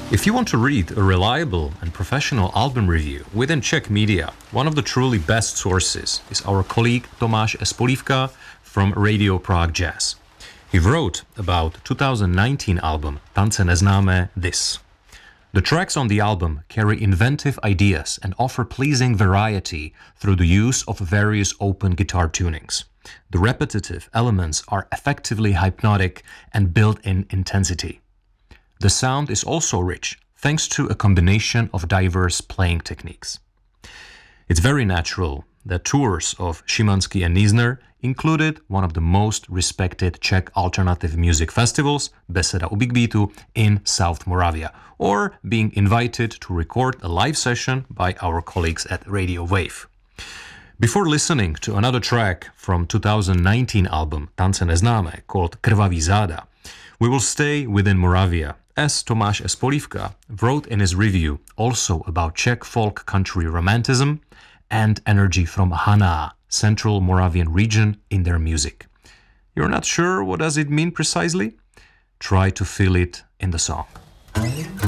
If you want to read a reliable and professional album review within Czech media, one of the truly best sources is our colleague Tomáš Espolivka from Radio Prague Jazz. He wrote about 2019 album Tance neznámé this. The tracks on the album carry inventive ideas and offer pleasing variety through the use of various open guitar tunings. The repetitive elements are effectively hypnotic and built-in intensity. The sound is also rich, thanks to a combination of diverse playing techniques. It's very natural that tours of Szymanski and Niesner included one of the most respected Czech alternative music festivals, Beseda u Big Beatu, in South Moravia, or being invited to record a live session by our colleagues at Radio Wave. Before listening to another track from 2019 album Tance neznámé called Krvaví záda, we will stay within Moravia, as Tomáš Espolivka wrote in his review also about Czech folk country romanticism and energy from Haná, Central Moravian region, in their music. You're not sure what does it mean precisely? Try to feel it in the song.